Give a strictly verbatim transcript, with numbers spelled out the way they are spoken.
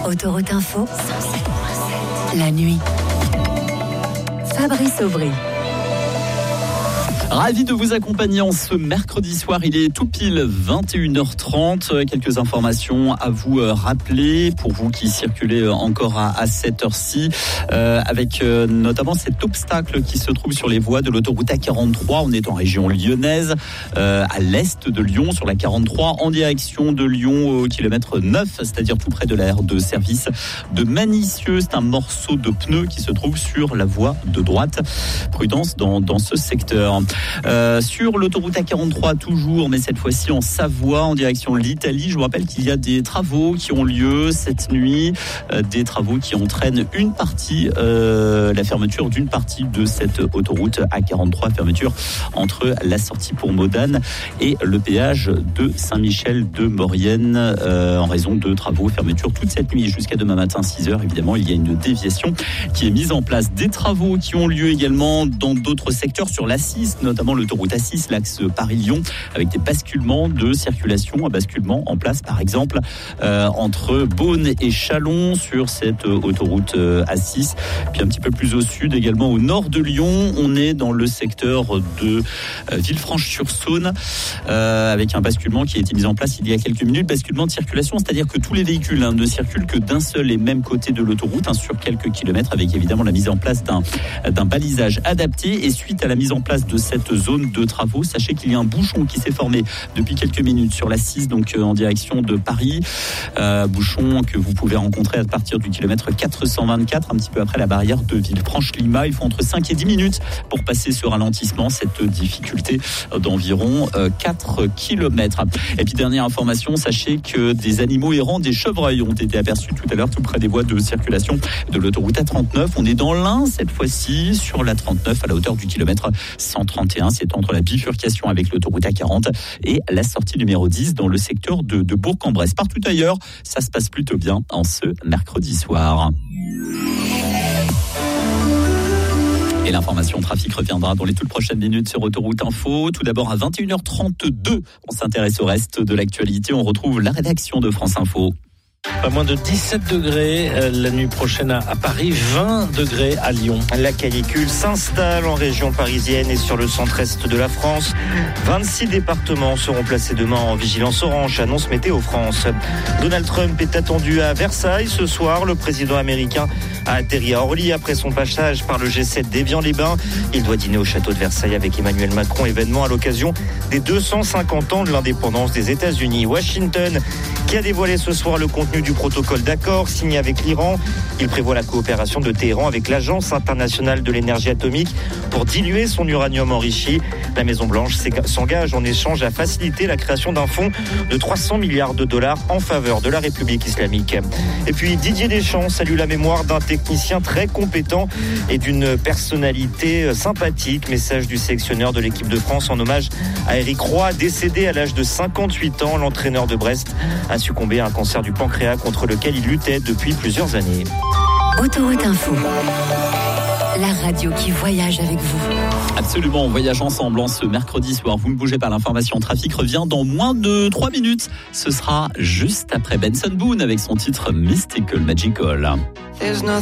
Autoroute Info, la nuit. Fabrice Aubry. Ravi de vous accompagner en ce mercredi soir. Il est tout pile vingt et une heures trente. Quelques informations à vous rappeler pour vous qui circulez encore à, à cette heure-ci, euh, avec euh, notamment cet obstacle qui se trouve sur les voies de l'autoroute A quarante-trois. On est en région lyonnaise, euh, à l'est de Lyon, sur la quarante-trois, en direction de Lyon au kilomètre neuf, c'est-à-dire tout près de l'aire de service de Manicieux. C'est un morceau de pneu qui se trouve sur la voie de droite. Prudence dans, dans ce secteur. Euh, sur l'autoroute A quarante-trois toujours, mais cette fois-ci en Savoie, en direction de l'Italie. Je vous rappelle qu'il y a des travaux qui ont lieu cette nuit, euh, des travaux qui entraînent une partie, euh, la fermeture d'une partie de cette autoroute A quarante-trois, fermeture entre la sortie pour Modane et le péage de Saint-Michel de Maurienne, euh, en raison de travaux, fermeture toute cette nuit jusqu'à demain matin six heures. Évidemment, il y a une déviation qui est mise en place. Des travaux qui ont lieu également dans d'autres secteurs, sur l'A six, notamment l'autoroute A six, l'axe Paris-Lyon, avec des basculements de circulation, un basculement en place par exemple euh, entre Beaune et Châlons sur cette autoroute euh, A six. Puis un petit peu plus au sud, également au nord de Lyon, on est dans le secteur de euh, Villefranche-sur-Saône, euh, avec un basculement qui a été mis en place il y a quelques minutes. Basculement de circulation, c'est-à-dire que tous les véhicules hein, ne circulent que d'un seul et même côté de l'autoroute, hein, sur quelques kilomètres, avec évidemment la mise en place d'un, d'un balisage adapté. Et suite à la mise en place de cette zone de travaux, sachez qu'il y a un bouchon qui s'est formé depuis quelques minutes sur l'A six, donc euh, en direction de Paris. Euh, bouchon que vous pouvez rencontrer à partir du kilomètre quatre cent vingt-quatre, un petit peu après la barrière de Villefranche-Lima. Il faut entre cinq et dix minutes pour passer ce ralentissement, cette difficulté d'environ euh, quatre kilomètres. Et puis dernière information, sachez que des animaux errants, des chevreuils, ont été aperçus tout à l'heure tout près des voies de circulation de l'autoroute A trente-neuf. On est dans l'Ain cette fois-ci, sur la trente-neuf, à la hauteur du kilomètre cent trente et un. C'est entre la bifurcation avec l'autoroute A quarante et la sortie numéro dix dans le secteur de, de Bourg-en-Bresse. Partout ailleurs, ça se passe plutôt bien en ce mercredi soir. Et l'information trafic reviendra dans les toutes prochaines minutes sur Autoroute Info. Tout d'abord à vingt et une heures trente-deux, on s'intéresse au reste de l'actualité. On retrouve la rédaction de France Info. Pas moins de dix-sept degrés euh, la nuit prochaine à, à Paris, vingt degrés à Lyon. La canicule s'installe en région parisienne et sur le centre-est de la France. vingt-six départements seront placés demain en vigilance orange, annonce Météo France. Donald Trump est attendu à Versailles ce soir. Le président américain a atterri à Orly après son passage par le G sept d'Évian-les-Bains. Il doit dîner au château de Versailles avec Emmanuel Macron, événement à l'occasion des deux cent cinquante ans de l'indépendance des États-Unis. Washington qui a dévoilé ce soir le contenu du protocole d'accord signé avec l'Iran. Il prévoit la coopération de Téhéran avec l'Agence internationale de l'énergie atomique pour diluer son uranium enrichi. La Maison-Blanche s'engage en échange à faciliter la création d'un fonds de trois cents milliards de dollars en faveur de la République islamique. Et puis Didier Deschamps salue la mémoire d'un technicien très compétent et d'une personnalité sympathique. Message du sélectionneur de l'équipe de France en hommage à Éric Roy, décédé à l'âge de cinquante-huit ans. L'entraîneur de Brest a succombé à un cancer du pancréas contre lequel il luttait depuis plusieurs années. Autoroute Info, la radio qui voyage avec vous. Absolument, on voyage ensemble en ce mercredi soir. Vous ne bougez pas, l'information trafic revient dans moins de trois minutes. Ce sera juste après Benson Boone avec son titre Mystical Magical.